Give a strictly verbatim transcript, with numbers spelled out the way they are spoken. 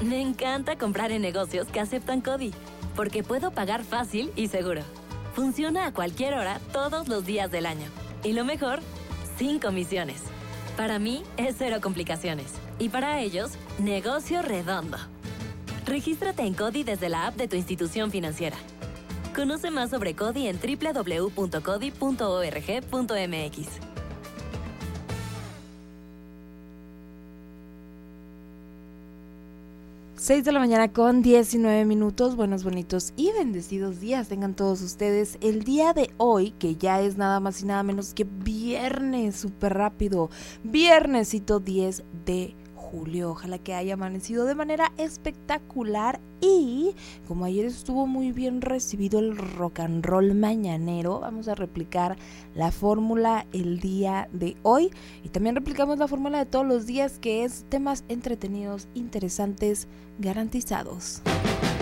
Me encanta comprar en negocios que aceptan CODI, porque puedo pagar fácil y seguro. Funciona a cualquier hora, todos los días del año. Y lo mejor, sin comisiones. Para mí, es cero complicaciones. Y para ellos, negocio redondo. Regístrate en CODI desde la app de tu institución financiera. Conoce más sobre CODI en doble u doble u doble u punto codi punto org punto m x. seis de la mañana con diecinueve minutos. Buenos, bonitos y bendecidos días tengan todos ustedes. El día de hoy, que ya es nada más y nada menos que viernes, súper rápido, viernesito diez de julio. Ojalá que haya amanecido de manera espectacular y como ayer estuvo muy bien recibido el rock and roll mañanero, vamos a replicar la fórmula el día de hoy y también replicamos la fórmula de todos los días, que es temas entretenidos, interesantes, garantizados.